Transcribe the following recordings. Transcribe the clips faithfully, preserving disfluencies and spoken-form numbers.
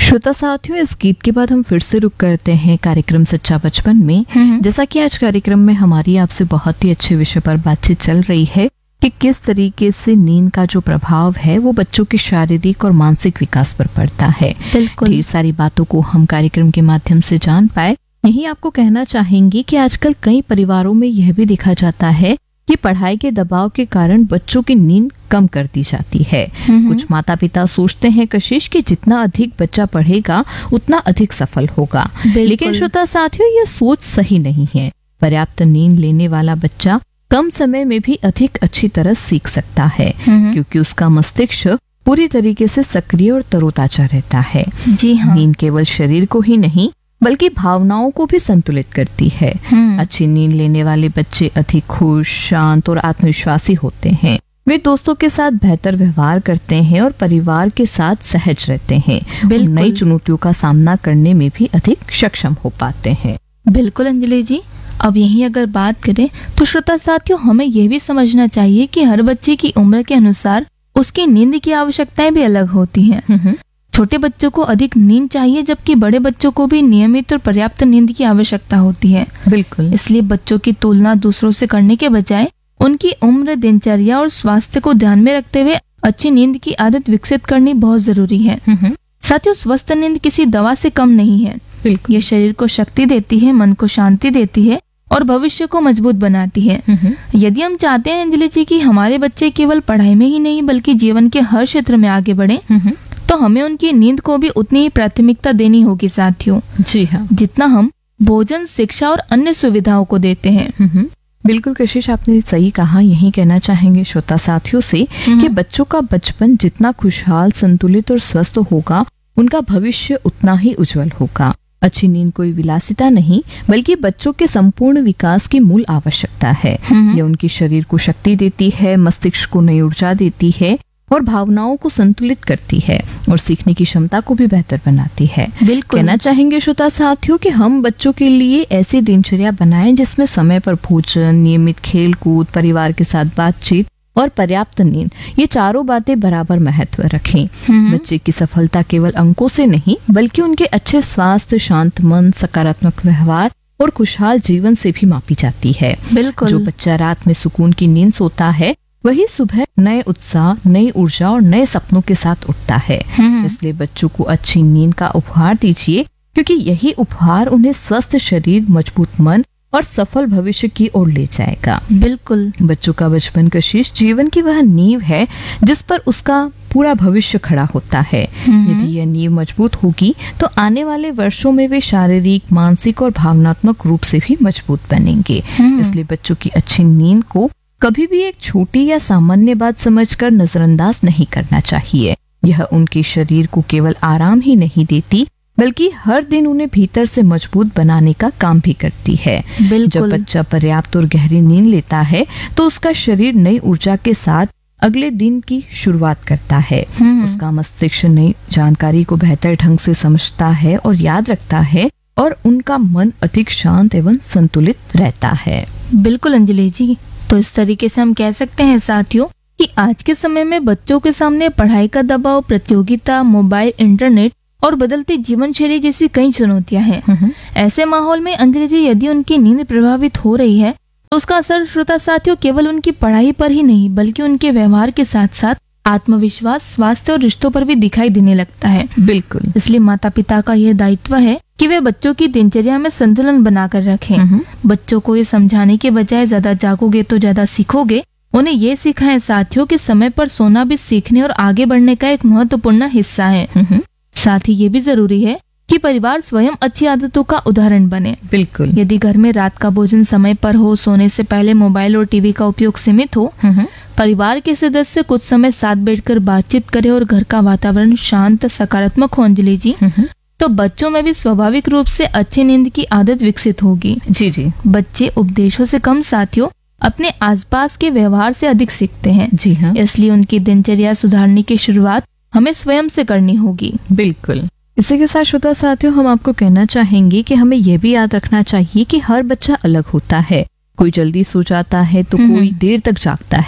श्रोता साथियों, इस गीत के बाद हम फिर से रुक करते हैं कार्यक्रम सच्चा बचपन में। जैसा कि आज कार्यक्रम में हमारी आपसे बहुत ही अच्छे विषय पर बातचीत चल रही है कि किस तरीके से नींद का जो प्रभाव है वो बच्चों के शारीरिक और मानसिक विकास पर पड़ता है। ढेर सारी बातों को हम कार्यक्रम के माध्यम से जान पाए। यही आपको कहना चाहेंगे कि आजकल कई परिवारों में यह भी देखा जाता है कि पढ़ाई के दबाव के कारण बच्चों की नींद कम कर दी जाती है। कुछ माता पिता सोचते हैं कशिश कि जितना अधिक बच्चा पढ़ेगा उतना अधिक सफल होगा, लेकिन श्रोता साथियों ये सोच सही नहीं है। पर्याप्त नींद लेने वाला बच्चा कम समय में भी अधिक अच्छी तरह सीख सकता है, क्योंकि उसका मस्तिष्क पूरी तरीके से सक्रिय और तरोताजा रहता है। जी हाँ। नींद केवल शरीर को ही नहीं बल्कि भावनाओं को भी संतुलित करती है। अच्छी नींद लेने वाले बच्चे अधिक खुश, शांत और आत्मविश्वासी होते हैं। वे दोस्तों के साथ बेहतर व्यवहार करते हैं और परिवार के साथ सहज रहते हैं। नई चुनौतियों का सामना करने में भी अधिक सक्षम हो पाते हैं। बिल्कुल अंजलि जी। अब यहीं अगर बात करें तो श्रोता साथियों, हमें यह भी समझना चाहिए कि हर बच्चे की उम्र के अनुसार उसकी नींद की आवश्यकताएं भी अलग होती हैं। छोटे बच्चों को अधिक नींद चाहिए, जबकि बड़े बच्चों को भी नियमित और पर्याप्त नींद की आवश्यकता होती है। बिल्कुल। इसलिए बच्चों की तुलना दूसरों से करने के बजाय उनकी उम्र, दिनचर्या और स्वास्थ्य को ध्यान में रखते हुए अच्छी नींद की आदत विकसित करनी बहुत जरूरी है। साथियों, स्वस्थ नींद किसी दवा से कम नहीं है। ये शरीर को शक्ति देती है, मन को शांति देती है और भविष्य को मजबूत बनाती है। यदि हम चाहते हैं अंजलि जी कि हमारे बच्चे केवल पढ़ाई में ही नहीं बल्कि जीवन के हर क्षेत्र में आगे बढ़े, तो हमें उनकी नींद को भी उतनी ही प्राथमिकता देनी होगी साथियों। जी हाँ। जितना हम भोजन, शिक्षा और अन्य सुविधाओं को देते हैं। बिल्कुल कशिश, आपने सही कहा। यही कहना चाहेंगे श्रोता साथियों से कि बच्चों का बचपन जितना खुशहाल, संतुलित और स्वस्थ होगा, उनका भविष्य उतना ही उज्जवल होगा। अच्छी नींद कोई विलासिता नहीं बल्कि बच्चों के संपूर्ण विकास की मूल आवश्यकता है। यह उनके शरीर को शक्ति देती है, मस्तिष्क को नई ऊर्जा देती है और भावनाओं को संतुलित करती है और सीखने की क्षमता को भी बेहतर बनाती है। बिल्कुल। कहना चाहेंगे श्रोता साथियों कि हम बच्चों के लिए ऐसी दिनचर्या बनाएं जिसमें समय पर भोजन, नियमित खेल कूद, परिवार के साथ बातचीत और पर्याप्त नींद, ये चारों बातें बराबर महत्व रखें। बच्चे की सफलता केवल अंकों से नहीं बल्कि उनके अच्छे स्वास्थ्य, शांत मन, सकारात्मक व्यवहार और खुशहाल जीवन से भी मापी जाती है। बिल्कुल। जो बच्चा रात में सुकून की नींद सोता है वही सुबह नए उत्साह, नई ऊर्जा और नए सपनों के साथ उठता है। इसलिए बच्चों को अच्छी नींद का उपहार दीजिए, क्योंकि यही उपहार उन्हें स्वस्थ शरीर, मजबूत मन और सफल भविष्य की ओर ले जाएगा। बिल्कुल। बच्चों का बचपन कशिश जीवन की वह नींव है जिस पर उसका पूरा भविष्य खड़ा होता है। यदि यह नींव मजबूत होगी तो आने वाले वर्षों में वे शारीरिक, मानसिक और भावनात्मक रूप से भी मजबूत बनेंगे। इसलिए बच्चों की अच्छी नींद को कभी भी एक छोटी या सामान्य बात समझकर नजरअंदाज नहीं करना चाहिए। यह उनके शरीर को केवल आराम ही नहीं देती बल्कि हर दिन उन्हें भीतर से मजबूत बनाने का काम भी करती है। जब बच्चा पर्याप्त और गहरी नींद लेता है तो उसका शरीर नई ऊर्जा के साथ अगले दिन की शुरुआत करता है। उसका मस्तिष्क नई जानकारी को बेहतर ढंग से समझता है और याद रखता है और उनका मन अधिक शांत एवं संतुलित रहता है। बिल्कुल अंजलि जी। तो इस तरीके से हम कह सकते हैं साथियों कि आज के समय में बच्चों के सामने पढ़ाई का दबाव, प्रतियोगिता, मोबाइल, इंटरनेट और बदलती जीवन शैली जैसी कई चुनौतियां हैं। ऐसे माहौल में अंजलि जी, यदि उनकी नींद प्रभावित हो रही है तो उसका असर श्रोता साथियों केवल उनकी पढ़ाई पर ही नहीं बल्कि उनके व्यवहार के साथ साथ आत्मविश्वास, स्वास्थ्य और रिश्तों पर भी दिखाई देने लगता है। बिल्कुल। इसलिए माता पिता का यह दायित्व है कि वे बच्चों की दिनचर्या में संतुलन बनाकर रखें। बच्चों को ये समझाने के बजाय ज्यादा जागोगे तो ज्यादा सीखोगे, उन्हें ये सिखाएं साथियों कि समय पर सोना भी सीखने और आगे बढ़ने का एक महत्वपूर्ण हिस्सा है। साथ ही ये भी जरूरी है कि परिवार स्वयं अच्छी आदतों का उदाहरण बने। बिल्कुल। यदि घर में रात का भोजन समय पर हो, सोने से पहले मोबाइल और टीवी का उपयोग सीमित हो, परिवार के सदस्य कुछ समय साथ बैठकर बातचीत करें और घर का वातावरण शांत, सकारात्मक हो अंजलि जी, तो बच्चों में भी स्वाभाविक रूप से अच्छी नींद की आदत विकसित होगी। जी जी। बच्चे उपदेशों से कम साथियों अपने आसपास के व्यवहार से अधिक सीखते हैं। जी हाँ। इसलिए उनकी दिनचर्या सुधारने की शुरुआत हमें स्वयं से करनी होगी। बिल्कुल। इसी के साथ श्रोता साथियों, हम आपको कहना चाहेंगे कि हमें यह भी याद रखना चाहिए कि हर बच्चा अलग होता है। कोई जल्दी सो जाता है तो कोई देर तक जागता है।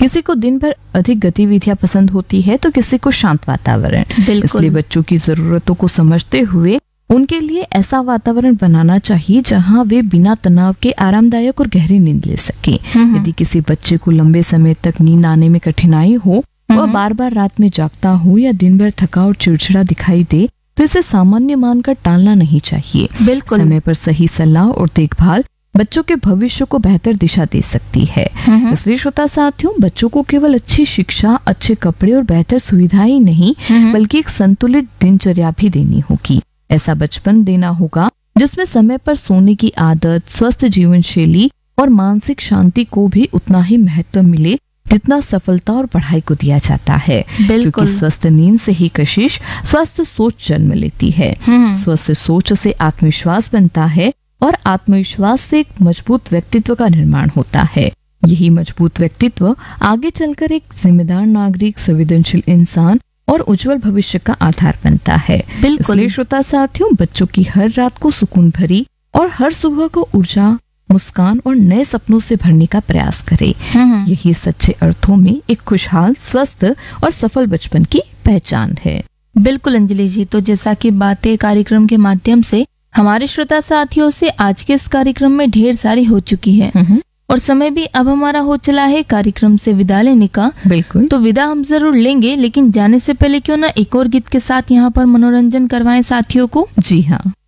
किसी को दिन भर अधिक गतिविधियां पसंद होती है तो किसी को शांत वातावरण। बिल्कुल। इसलिए बच्चों की जरूरतों को समझते हुए उनके लिए ऐसा वातावरण बनाना चाहिए जहां वे बिना तनाव के आरामदायक और गहरी नींद ले सके। यदि किसी बच्चे को लंबे समय तक नींद आने में कठिनाई हो, वह बार बार रात में जागता हो या दिन भर थका और चिड़चिड़ा दिखाई दे, तो इसे सामान्य मानकर टालना नहीं चाहिए। बिल्कुल। समय पर सही सलाह और देखभाल बच्चों के भविष्य को बेहतर दिशा दे सकती है। इसलिए श्रोता साथियों, बच्चों को केवल अच्छी शिक्षा, अच्छे कपड़े और बेहतर सुविधाएं ही नहीं बल्कि एक संतुलित दिनचर्या भी देनी होगी। ऐसा बचपन देना होगा जिसमें समय पर सोने की आदत, स्वस्थ जीवन शैली और मानसिक शांति को भी उतना ही महत्व मिले जितना सफलता और पढ़ाई को दिया जाता है। बिल्कुल। क्योंकि स्वस्थ नींद से ही कशिश स्वस्थ सोच जन्म लेती है। स्वस्थ सोच से आत्मविश्वास बनता है और आत्मविश्वास से एक मजबूत व्यक्तित्व का निर्माण होता है। यही मजबूत व्यक्तित्व आगे चलकर एक जिम्मेदार नागरिक, संवेदनशील इंसान और उज्जवल भविष्य का आधार बनता है। इसलिए श्रोता साथियों, बच्चों की हर रात को सुकून भरी और हर सुबह को ऊर्जा, मुस्कान और नए सपनों से भरने का प्रयास करें। यही सच्चे अर्थों में एक खुशहाल, स्वस्थ और सफल बचपन की पहचान है। बिल्कुल अंजलि जी, तो जैसा कि बातें कार्यक्रम के माध्यम से हमारे श्रोता साथियों से आज के इस कार्यक्रम में ढेर सारी हो चुकी है और समय भी अब हमारा हो चला है कार्यक्रम से विदा लेने का। बिल्कुल। तो विदा हम जरूर लेंगे, लेकिन जाने से पहले क्यों ना एक और गीत के साथ यहाँ पर मनोरंजन करवाएं साथियों को। जी हाँ।